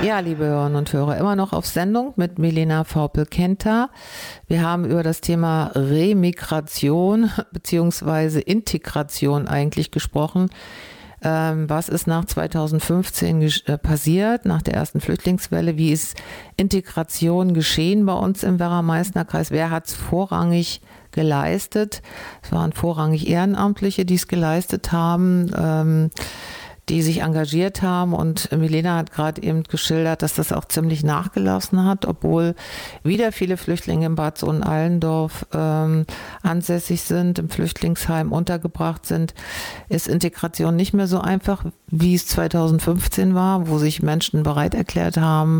Ja, liebe Hörerinnen und Hörer, immer noch auf Sendung mit Milena Vaupel-Kenta. Wir haben über das Thema Remigration bzw. Integration eigentlich gesprochen. Was ist nach 2015 passiert, nach der ersten Flüchtlingswelle? Wie ist Integration geschehen bei uns im Werra-Meißner-Kreis? Wer hat es vorrangig geleistet? Es waren vorrangig Ehrenamtliche, die es geleistet haben, die sich engagiert haben, und Milena hat gerade eben geschildert, dass das auch ziemlich nachgelassen hat, obwohl wieder viele Flüchtlinge in Bad Sohn-Allendorf ansässig sind, im Flüchtlingsheim untergebracht sind, ist Integration nicht mehr so einfach, wie es 2015 war, wo sich Menschen bereit erklärt haben,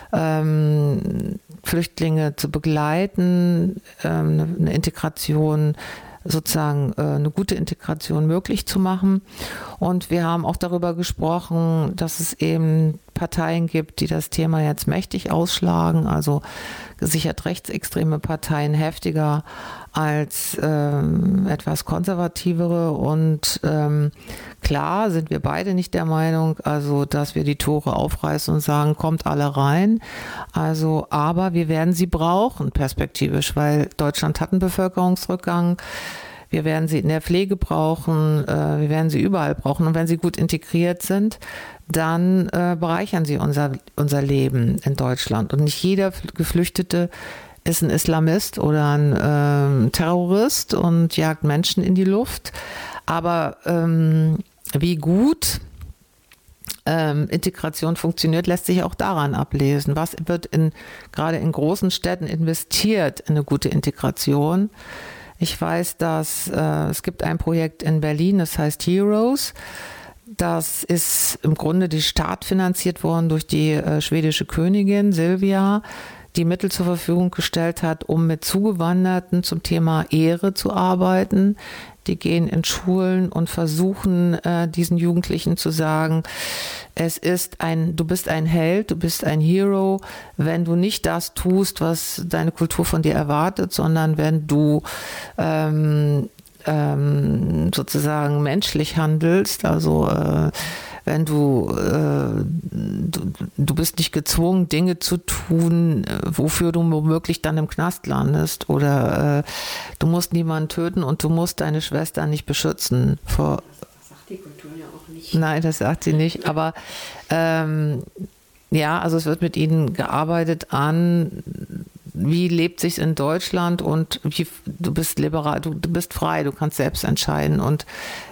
Flüchtlinge zu begleiten, eine Integration, sozusagen eine gute Integration möglich zu machen. Und wir haben auch darüber gesprochen, dass es eben Parteien gibt, die das Thema jetzt mächtig ausschlagen, also gesichert rechtsextreme Parteien heftiger als etwas konservativere. Und klar sind wir beide nicht der Meinung, also dass wir die Tore aufreißen und sagen, kommt alle rein. Also, aber wir werden sie brauchen perspektivisch, weil Deutschland hat einen Bevölkerungsrückgang. Wir werden sie in der Pflege brauchen, wir werden sie überall brauchen. Und wenn sie gut integriert sind, dann bereichern sie unser Leben in Deutschland. Und nicht jeder Geflüchtete ist ein Islamist oder ein Terrorist und jagt Menschen in die Luft. Aber wie gut Integration funktioniert, lässt sich auch daran ablesen. Was wird gerade in großen Städten investiert in eine gute Integration? Ich weiß, dass es gibt ein Projekt in Berlin, das heißt Heroes. Das ist im Grunde die Staat finanziert worden durch die schwedische Königin Silvia, die Mittel zur Verfügung gestellt hat, um mit Zugewanderten zum Thema Ehre zu arbeiten. Die gehen in Schulen und versuchen, diesen Jugendlichen zu sagen, du bist ein Held, du bist ein Hero, wenn du nicht das tust, was deine Kultur von dir erwartet, sondern wenn du sozusagen menschlich handelst, also wenn du bist nicht gezwungen, Dinge zu tun, wofür du womöglich dann im Knast landest, oder du musst niemanden töten und du musst deine Schwester nicht beschützen vor. Das sagt die Kultur ja auch nicht. Nein, das sagt sie nicht, aber ja, also es wird mit ihnen gearbeitet an, wie lebt sich's in Deutschland, und du bist liberal, du bist frei, du kannst selbst entscheiden und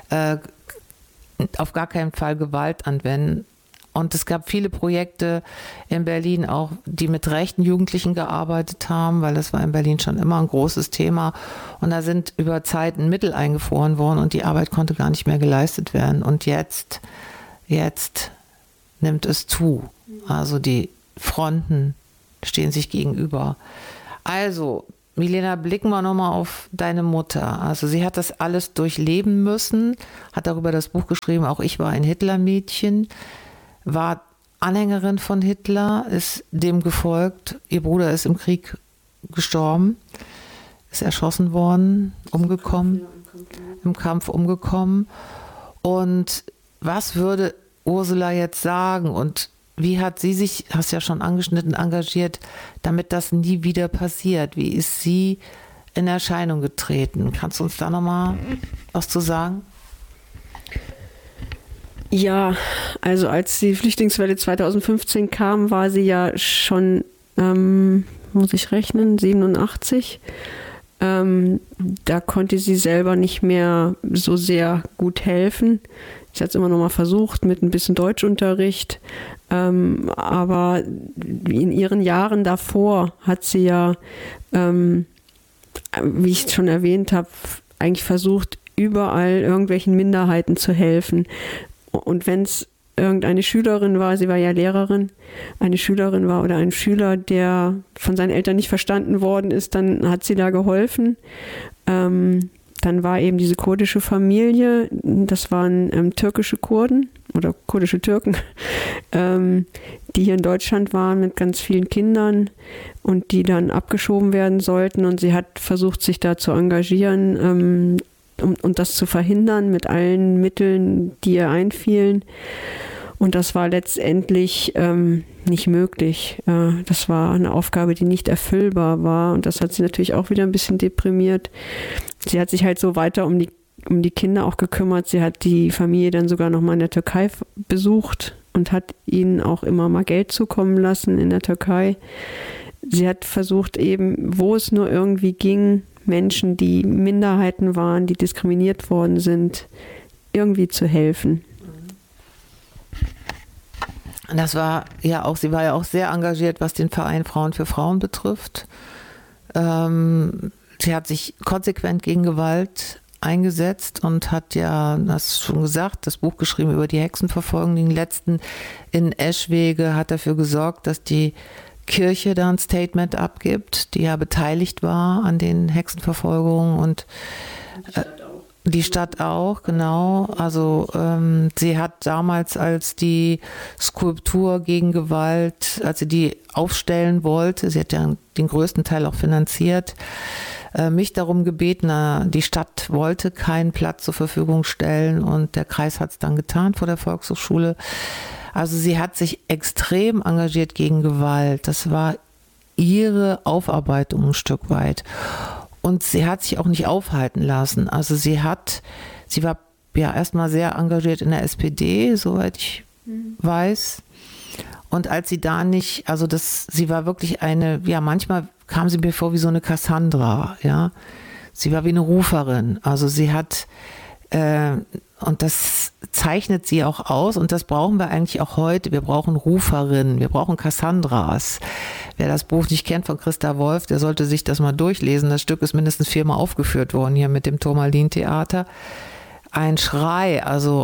auf gar keinen Fall Gewalt anwenden. Und es gab viele Projekte in Berlin auch, die mit rechten Jugendlichen gearbeitet haben, weil das war in Berlin schon immer ein großes Thema. Und da sind über Zeiten Mittel eingefroren worden und die Arbeit konnte gar nicht mehr geleistet werden. Und jetzt nimmt es zu. Also die Fronten stehen sich gegenüber. Also, Milena, blicken wir nochmal auf deine Mutter. Also sie hat das alles durchleben müssen, hat darüber das Buch geschrieben, auch ich war ein Hitlermädchen, war Anhängerin von Hitler, ist dem gefolgt. Ihr Bruder ist im Krieg gestorben, ist erschossen worden, umgekommen, im Kampf umgekommen. Und was würde Ursula jetzt sagen, und wie hat sie sich, hast ja schon angeschnitten, engagiert, damit das nie wieder passiert? Wie ist sie in Erscheinung getreten? Kannst du uns da nochmal was zu sagen? Ja, also als die Flüchtlingswelle 2015 kam, war sie ja schon, muss ich rechnen, 87. Da konnte sie selber nicht mehr so sehr gut helfen. Sie hat es immer noch mal versucht mit ein bisschen Deutschunterricht, aber in ihren Jahren davor hat sie ja, wie ich schon erwähnt habe, eigentlich versucht, überall irgendwelchen Minderheiten zu helfen. Und wenn es irgendeine Schülerin war, sie war ja Lehrerin, eine Schülerin war oder ein Schüler, der von seinen Eltern nicht verstanden worden ist, dann hat sie da geholfen. Dann war eben diese kurdische Familie, das waren türkische Kurden oder kurdische Türken, die hier in Deutschland waren mit ganz vielen Kindern und die dann abgeschoben werden sollten. Und sie hat versucht, sich da zu engagieren, und das zu verhindern mit allen Mitteln, die ihr einfielen. Und das war letztendlich nicht möglich. Das war eine Aufgabe, die nicht erfüllbar war. Und das hat sie natürlich auch wieder ein bisschen deprimiert. Sie hat sich halt so weiter um die Kinder auch gekümmert. Sie hat die Familie dann sogar noch mal in der Türkei besucht und hat ihnen auch immer mal Geld zukommen lassen in der Türkei. Sie hat versucht eben, wo es nur irgendwie ging, Menschen, die Minderheiten waren, die diskriminiert worden sind, irgendwie zu helfen. Das war ja auch, sie war ja auch sehr engagiert, was den Verein Frauen für Frauen betrifft. Sie hat sich konsequent gegen Gewalt eingesetzt und hat ja, das schon gesagt, das Buch geschrieben über die Hexenverfolgung. Den letzten in Eschwege hat dafür gesorgt, dass die Kirche da ein Statement abgibt, die ja beteiligt war an den Hexenverfolgungen und die Stadt auch, genau. Also sie hat damals, als die Skulptur gegen Gewalt, als sie die aufstellen wollte, sie hat ja den größten Teil auch finanziert, mich darum gebeten, die Stadt wollte keinen Platz zur Verfügung stellen und der Kreis hat es dann getan vor der Volkshochschule. Also sie hat sich extrem engagiert gegen Gewalt. Das war ihre Aufarbeitung ein Stück weit. Und sie hat sich auch nicht aufhalten lassen. Also sie war ja erstmal sehr engagiert in der SPD, soweit ich weiß. Und als sie da nicht, sie war wirklich manchmal kam sie mir vor wie so eine Cassandra, ja. Sie war wie eine Ruferin. Also sie hat, und das zeichnet sie auch aus und das brauchen wir eigentlich auch heute. Wir brauchen Ruferinnen, wir brauchen Cassandras. Wer das Buch nicht kennt von Christa Wolf, der sollte sich das mal durchlesen. Das Stück ist mindestens 4-mal aufgeführt worden hier mit dem Turmalin-Theater. Ein Schrei,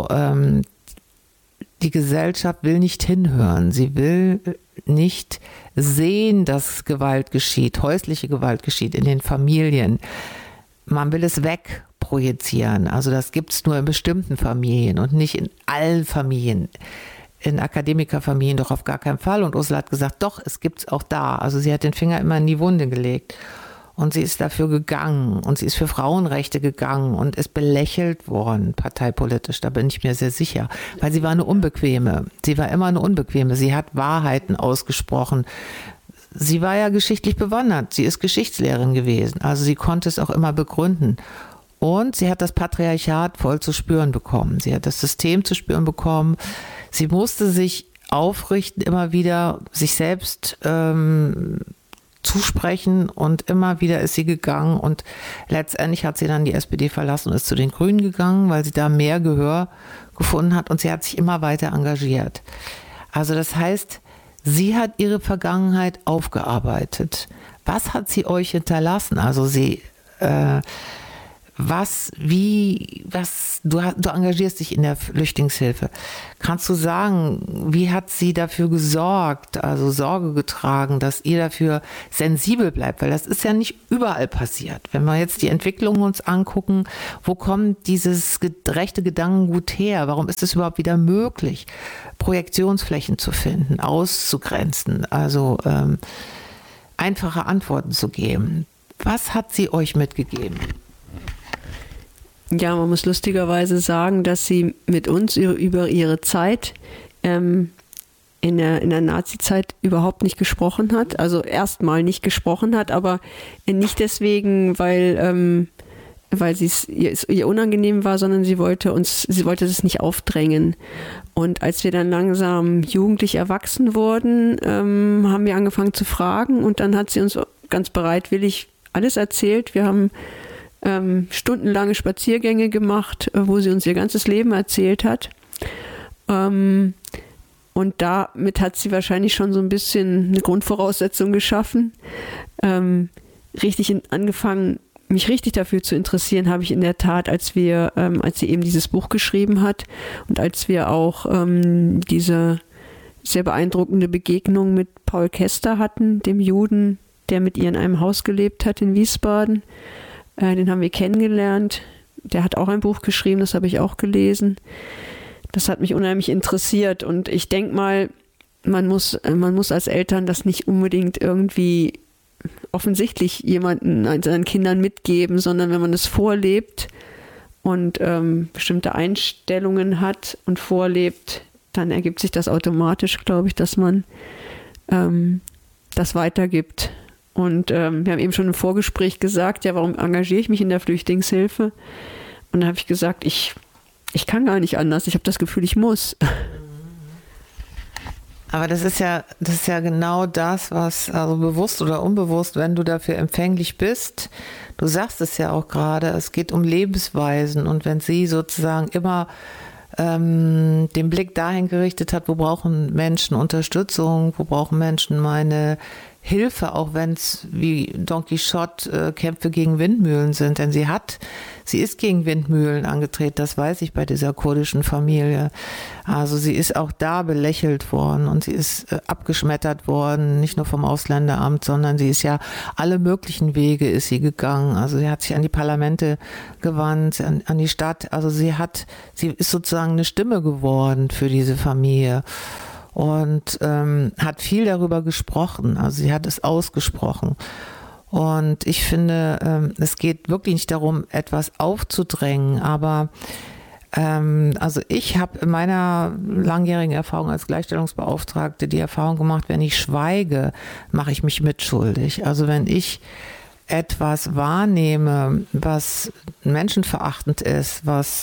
die Gesellschaft will nicht hinhören. Sie will nicht sehen, dass Gewalt geschieht, häusliche Gewalt geschieht in den Familien. Man will es wegprojizieren. Also das gibt es nur in bestimmten Familien und nicht in allen Familien. In Akademikerfamilien doch auf gar keinen Fall. Und Ursula hat gesagt, doch, es gibt es auch da. Also sie hat den Finger immer in die Wunde gelegt. Und sie ist dafür gegangen. Und sie ist für Frauenrechte gegangen und ist belächelt worden, parteipolitisch. Da bin ich mir sehr sicher. Weil sie war eine Unbequeme. Sie war immer eine Unbequeme. Sie hat Wahrheiten ausgesprochen. Sie war ja geschichtlich bewandert. Sie ist Geschichtslehrerin gewesen. Also sie konnte es auch immer begründen. Und sie hat das Patriarchat voll zu spüren bekommen. Sie hat das System zu spüren bekommen. Sie musste sich aufrichten, immer wieder sich selbst zusprechen und immer wieder ist sie gegangen und letztendlich hat sie dann die SPD verlassen und ist zu den Grünen gegangen, weil sie da mehr Gehör gefunden hat und sie hat sich immer weiter engagiert. Also das heißt, sie hat ihre Vergangenheit aufgearbeitet. Was hat sie euch hinterlassen? Also du engagierst dich in der Flüchtlingshilfe. Kannst du sagen, wie hat sie dafür gesorgt, also Sorge getragen, dass ihr dafür sensibel bleibt? Weil das ist ja nicht überall passiert. Wenn wir jetzt die Entwicklung uns angucken, wo kommt dieses rechte Gedankengut her? Warum ist es überhaupt wieder möglich, Projektionsflächen zu finden, auszugrenzen, also einfache Antworten zu geben? Was hat sie euch mitgegeben? Ja, man muss lustigerweise sagen, dass sie mit uns über ihre Zeit in der Nazi-Zeit überhaupt nicht gesprochen hat. Also erstmal nicht gesprochen hat, aber nicht deswegen, weil ihr unangenehm war, sondern sie wollte das nicht aufdrängen. Und als wir dann langsam jugendlich erwachsen wurden, haben wir angefangen zu fragen und dann hat sie uns ganz bereitwillig alles erzählt. Wir haben stundenlange Spaziergänge gemacht, wo sie uns ihr ganzes Leben erzählt hat. Und damit hat sie wahrscheinlich schon so ein bisschen eine Grundvoraussetzung geschaffen. Angefangen, mich richtig dafür zu interessieren, habe ich in der Tat, als sie eben dieses Buch geschrieben hat und als wir auch diese sehr beeindruckende Begegnung mit Paul Kester hatten, dem Juden, der mit ihr in einem Haus gelebt hat in Wiesbaden. Den haben wir kennengelernt. Der hat auch ein Buch geschrieben, das habe ich auch gelesen. Das hat mich unheimlich interessiert und ich denke mal, man muss als Eltern das nicht unbedingt irgendwie offensichtlich seinen Kindern mitgeben, sondern wenn man es vorlebt und bestimmte Einstellungen hat und vorlebt, dann ergibt sich das automatisch, glaube ich, dass man das weitergibt. Und wir haben eben schon im Vorgespräch gesagt, ja, warum engagiere ich mich in der Flüchtlingshilfe? Und da habe ich gesagt, ich kann gar nicht anders. Ich habe das Gefühl, ich muss. Aber das ist ja genau das, was, also bewusst oder unbewusst, wenn du dafür empfänglich bist, du sagst es ja auch gerade, es geht um Lebensweisen, und wenn sie sozusagen immer den Blick dahin gerichtet hat, wo brauchen Menschen Unterstützung, wo brauchen Menschen meine Hilfe, auch wenn es wie Don Quixote Kämpfe gegen Windmühlen sind, denn sie ist gegen Windmühlen angetreten, das weiß ich bei dieser kurdischen Familie. Also sie ist auch da belächelt worden und sie ist abgeschmettert worden, nicht nur vom Ausländeramt, sondern sie ist ja alle möglichen Wege ist sie gegangen. Also sie hat sich an die Parlamente gewandt, an die Stadt. Also sie ist sozusagen eine Stimme geworden für diese Familie. Und hat viel darüber gesprochen, also sie hat es ausgesprochen. Und ich finde, es geht wirklich nicht darum, etwas aufzudrängen, aber also ich habe in meiner langjährigen Erfahrung als Gleichstellungsbeauftragte die Erfahrung gemacht, wenn ich schweige, mache ich mich mitschuldig. Also wenn ich etwas wahrnehme, was menschenverachtend ist,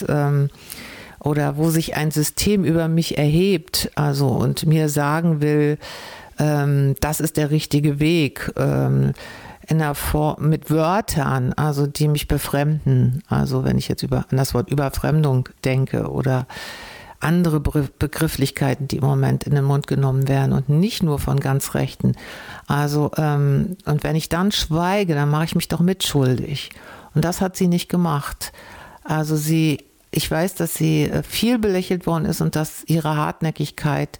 oder wo sich ein System über mich erhebt, also und mir sagen will, das ist der richtige Weg, in der Form mit Wörtern, also die mich befremden, also wenn ich jetzt an das Wort Überfremdung denke oder andere Begrifflichkeiten, die im Moment in den Mund genommen werden und nicht nur von ganz Rechten. Also und wenn ich dann schweige, dann mache ich mich doch mitschuldig. Und das hat sie nicht gemacht. Also ich weiß, dass sie viel belächelt worden ist und dass ihre Hartnäckigkeit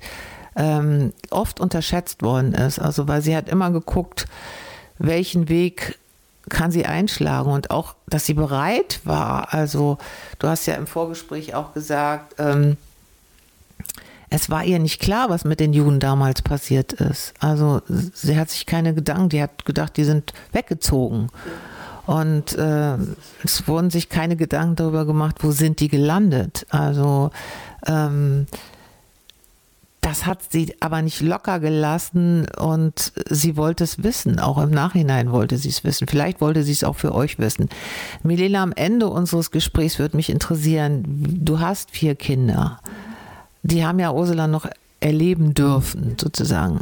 oft unterschätzt worden ist. Also weil sie hat immer geguckt, welchen Weg kann sie einschlagen, und auch, dass sie bereit war. Also du hast ja im Vorgespräch auch gesagt, es war ihr nicht klar, was mit den Juden damals passiert ist. Also sie hat sich keine Gedanken, die hat gedacht, die sind weggezogen. Und es wurden sich keine Gedanken darüber gemacht, wo sind die gelandet. Also das hat sie aber nicht locker gelassen, und sie wollte es wissen. Auch im Nachhinein wollte sie es wissen. Vielleicht wollte sie es auch für euch wissen. Milena, am Ende unseres Gesprächs würde mich interessieren, du hast 4 Kinder. Die haben ja Ursula noch erleben dürfen, sozusagen.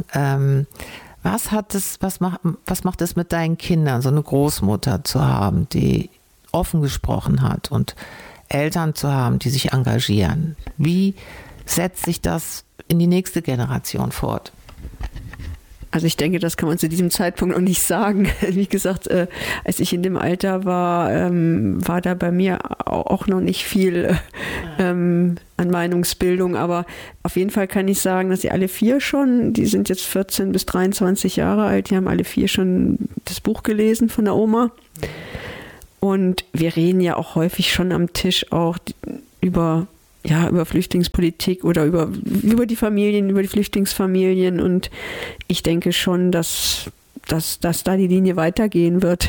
Was macht es mit deinen Kindern, so eine Großmutter zu haben, die offen gesprochen hat, und Eltern zu haben, die sich engagieren? Wie setzt sich das in die nächste Generation fort? Also ich denke, das kann man zu diesem Zeitpunkt noch nicht sagen. Wie gesagt, als ich in dem Alter war, war da bei mir auch noch nicht viel an Meinungsbildung. Aber auf jeden Fall kann ich sagen, dass sie alle 4 schon, die sind jetzt 14 bis 23 Jahre alt, die haben alle 4 schon das Buch gelesen von der Oma. Und wir reden ja auch häufig schon am Tisch auch über Flüchtlingspolitik oder über die Familien, über die Flüchtlingsfamilien. Und ich denke schon, dass da die Linie weitergehen wird.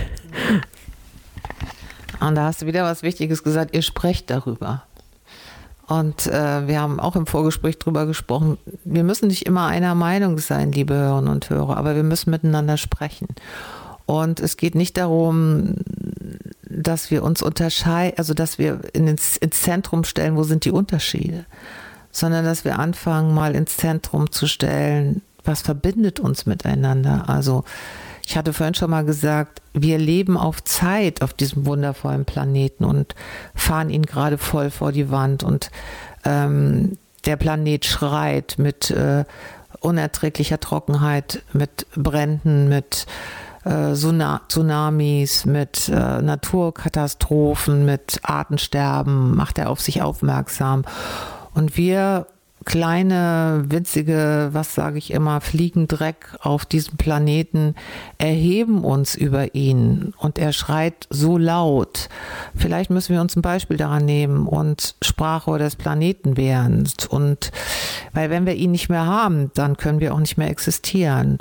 Und da hast du wieder was Wichtiges gesagt, ihr sprecht darüber. Und wir haben auch im Vorgespräch darüber gesprochen, wir müssen nicht immer einer Meinung sein, liebe Hörerinnen und Hörer, aber wir müssen miteinander sprechen. Und es geht nicht darum, dass wir uns unterscheiden, also dass wir ins Zentrum stellen, wo sind die Unterschiede, sondern dass wir anfangen, mal ins Zentrum zu stellen, was verbindet uns miteinander. Also ich hatte vorhin schon mal gesagt, wir leben auf Zeit auf diesem wundervollen Planeten und fahren ihn gerade voll vor die Wand, und der Planet schreit mit unerträglicher Trockenheit, mit Bränden, mit Tsunamis, mit Naturkatastrophen, mit Artensterben, macht er auf sich aufmerksam. Und wir kleine, winzige, was sage ich immer, Fliegendreck auf diesem Planeten erheben uns über ihn, und er schreit so laut. Vielleicht müssen wir uns ein Beispiel daran nehmen und Sprachrohr des Planeten werden. Und weil wenn wir ihn nicht mehr haben, dann können wir auch nicht mehr existieren.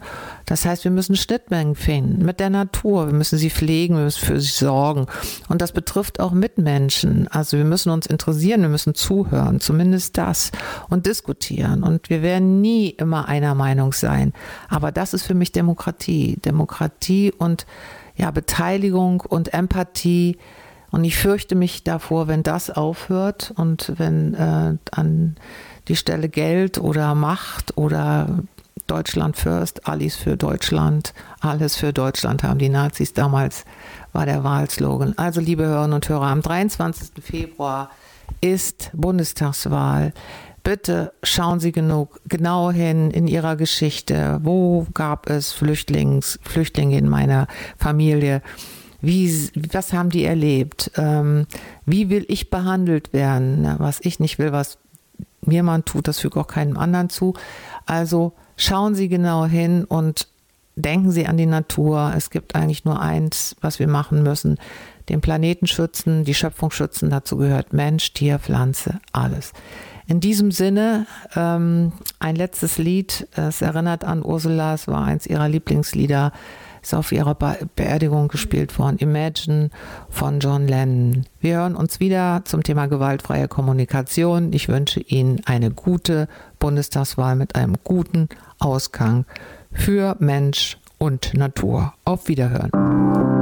Das heißt, wir müssen Schnittmengen finden mit der Natur. Wir müssen sie pflegen, wir müssen für sie sorgen. Und das betrifft auch Mitmenschen. Also wir müssen uns interessieren, wir müssen zuhören, zumindest das, und diskutieren. Und wir werden nie immer einer Meinung sein. Aber das ist für mich Demokratie. Demokratie und ja, Beteiligung und Empathie. Und ich fürchte mich davor, wenn das aufhört und wenn an die Stelle Geld oder Macht oder Deutschland first, alles für Deutschland, alles für Deutschland haben die Nazis damals, war der Wahlslogan. Also liebe Hörerinnen und Hörer, am 23. Februar ist Bundestagswahl. Bitte schauen Sie genau hin in Ihrer Geschichte. Wo gab es Flüchtlinge in meiner Familie? Was haben die erlebt? Wie will ich behandelt werden? Was ich nicht will, was mir man tut, das fügt auch keinem anderen zu. Also schauen Sie genau hin und denken Sie an die Natur. Es gibt eigentlich nur eins, was wir machen müssen. Den Planeten schützen, die Schöpfung schützen. Dazu gehört Mensch, Tier, Pflanze, alles. In diesem Sinne, ein letztes Lied. Es erinnert an Ursula. Es war eins ihrer Lieblingslieder. Ist auf ihrer Beerdigung gespielt worden. Imagine von John Lennon. Wir hören uns wieder zum Thema gewaltfreie Kommunikation. Ich wünsche Ihnen eine gute Bundestagswahl mit einem guten Ausgang für Mensch und Natur. Auf Wiederhören.